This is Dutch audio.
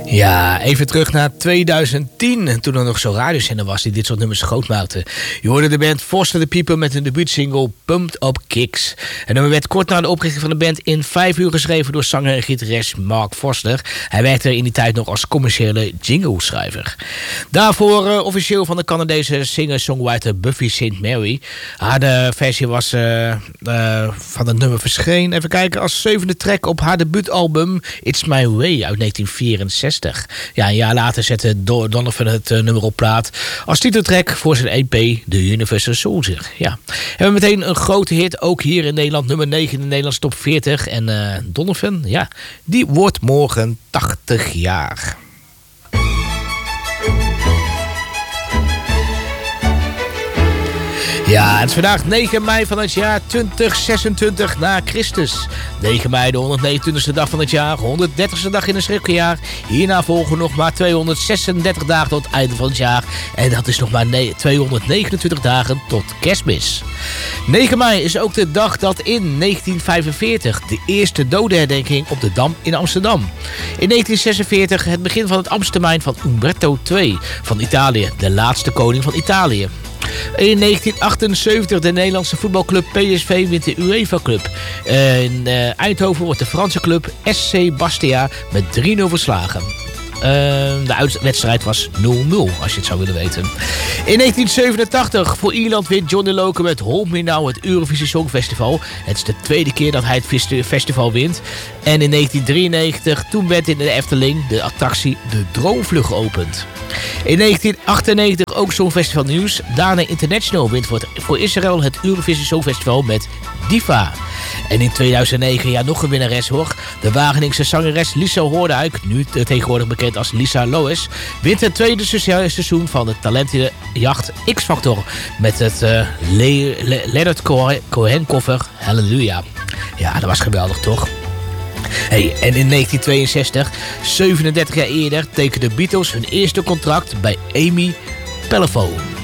Ja, even terug naar 2010, toen er nog zo'n radiozender was die dit soort nummers groot maakte. Je hoorde de band Foster the People met hun debuutsingle Pumped Up Kicks. Het nummer werd kort na de oprichting van de band in 5 uur geschreven door zanger en gitarist Mark Foster. Hij werkte in die tijd nog als commerciële jingleschrijver. Daarvoor officieel van de Canadese singer-songwriter Buffy St. Mary. Haar versie was van het nummer verscheen, even kijken, als 7e track op haar debuutalbum It's My Way uit 1964. Ja, een jaar later zette Donovan het nummer op plaat als titeltrack voor zijn EP The Universal Soldier. Ja. Hebben we meteen een grote hit, ook hier in Nederland, nummer 9 in de Nederlandse top 40. En Donovan, ja, die wordt morgen 80 jaar. Ja, het is vandaag 9 mei van het jaar 2026 na Christus. 9 mei, de 129e dag van het jaar, 130e dag in een schrikkeljaar. Hierna volgen nog maar 236 dagen tot het einde van het jaar. En dat is nog maar 229 dagen tot Kerstmis. 9 mei is ook de dag dat in 1945 de eerste dodenherdenking op de Dam in Amsterdam. In 1946 het begin van het ambtstermijn van Umberto II van Italië, de laatste koning van Italië. In 1978 de Nederlandse voetbalclub PSV wint de UEFA Cup. In Eindhoven wordt de Franse club SC Bastia met 3-0 verslagen. De uitwedstrijd was 0-0, als je het zou willen weten. In 1987 voor Ierland wint John de Loker met Hold Me Now het Eurovisie Songfestival. Het is de tweede keer dat hij het festival wint. En in 1993 toen werd in de Efteling de attractie De Droomvlucht geopend. In 1998 ook Songfestival nieuws. Dana International wint voor Israël het Eurovisie Songfestival met Diva. En in 2009, ja, nog een winnares hoor. De Wageningse zangeres Lisa Hoordijk, nu tegenwoordig bekend als Lisa Loes, wint het tweede seizoen van de talentenjacht X-Factor met het Leonard Cohen cover Halleluja. Ja, dat was geweldig toch? Hey, en in 1962, 37 jaar eerder, tekenden de Beatles hun eerste contract bij Amy Pellefoon.